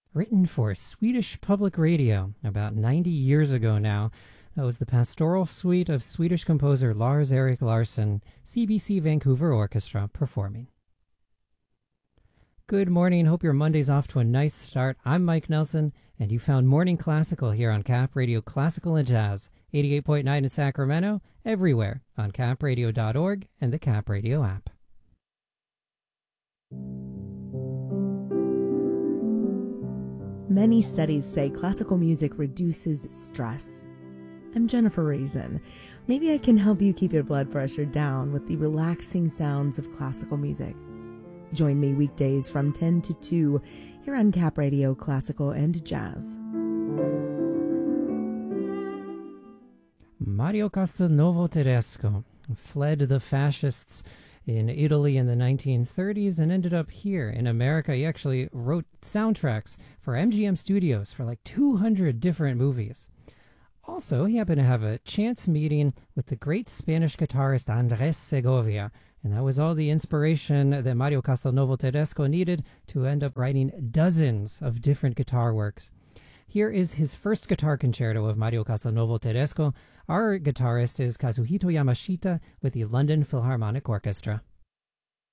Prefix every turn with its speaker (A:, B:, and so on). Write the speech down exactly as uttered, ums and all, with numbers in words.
A: written for Swedish Public Radio about ninety years ago now. That was the Pastoral Suite of Swedish composer Lars-Erik Larsson, C B C Vancouver Orchestra, performing. Good morning. Hope your Monday's off to a nice start. I'm Mike Nelson, and you found Morning Classical here on Cap Radio Classical and Jazz, eighty-eight point nine in Sacramento, everywhere on cap radio dot org and the Cap Radio app.
B: Many studies say classical music reduces stress. I'm Jennifer Raisin. Maybe I can help you keep your blood pressure down with the relaxing sounds of classical music. Join me weekdays from ten to two here on Cap Radio Classical and Jazz.
A: Mario Castelnuovo Tedesco fled the fascists in Italy in the nineteen thirties and ended up here in America. He actually wrote soundtracks for M G M Studios for like two hundred different movies. Also, he happened to have a chance meeting with the great Spanish guitarist Andres Segovia, and that was all the inspiration that Mario Castelnuovo Tedesco needed to end up writing dozens of different guitar works. Here is his first guitar concerto of Mario Castelnuovo Tedesco. Our guitarist is Kazuhito Yamashita with the London Philharmonic Orchestra.